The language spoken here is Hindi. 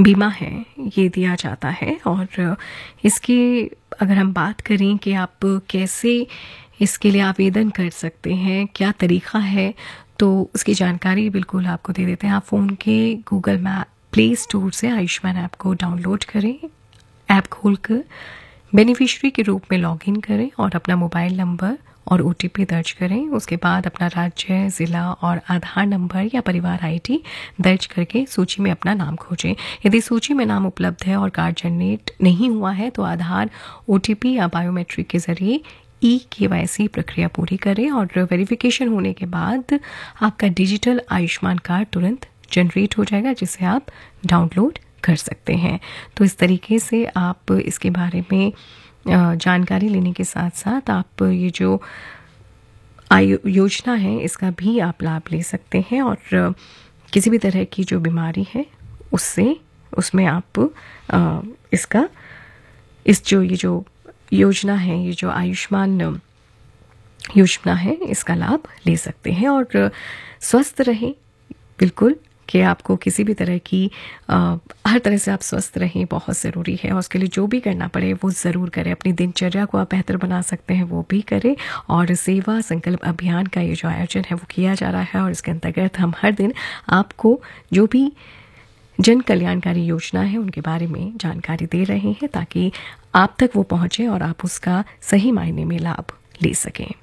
बीमा है ये दिया जाता है। और इसकी अगर हम बात करें कि आप कैसे इसके लिए आवेदन कर सकते हैं, क्या तरीक़ा है, तो उसकी जानकारी बिल्कुल आपको दे देते हैं। आप फ़ोन के गूगल मैप प्ले स्टोर से आयुष्मान ऐप को डाउनलोड करें। ऐप खोलकर बेनिफिशियरी के रूप में लॉगिन करें और अपना मोबाइल नंबर और OTP दर्ज करें। उसके बाद अपना राज्य, ज़िला और आधार नंबर या परिवार ID दर्ज करके सूची में अपना नाम खोजें। यदि सूची में नाम उपलब्ध है और कार्ड जनरेट नहीं हुआ है तो आधार, OTP या बायोमेट्रिक के ज़रिए eKYC प्रक्रिया पूरी करें और वेरिफिकेशन होने के बाद आपका डिजिटल आयुष्मान कार्ड तुरंत जनरेट हो जाएगा, जिसे आप डाउनलोड कर सकते हैं। तो इस तरीके से आप इसके बारे में जानकारी लेने के साथ साथ आप ये जो योजना है इसका भी आप लाभ ले सकते हैं और किसी भी तरह की जो बीमारी है उसमें आप ये जो योजना है, ये जो आयुष्मान योजना है, इसका लाभ ले सकते हैं और स्वस्थ रहें। बिल्कुल कि आपको किसी भी तरह की हर तरह से आप स्वस्थ रहें बहुत ज़रूरी है और उसके लिए जो भी करना पड़े वो ज़रूर करें। अपनी दिनचर्या को आप बेहतर बना सकते हैं वो भी करें। और सेवा संकल्प अभियान का ये जो आयोजन है वो किया जा रहा है और इसके अंतर्गत हम हर दिन आपको जो भी जन कल्याणकारी योजना है उनके बारे में जानकारी दे रहे हैं ताकि आप तक वो पहुँचे और आप उसका सही मायने में लाभ ले सकें।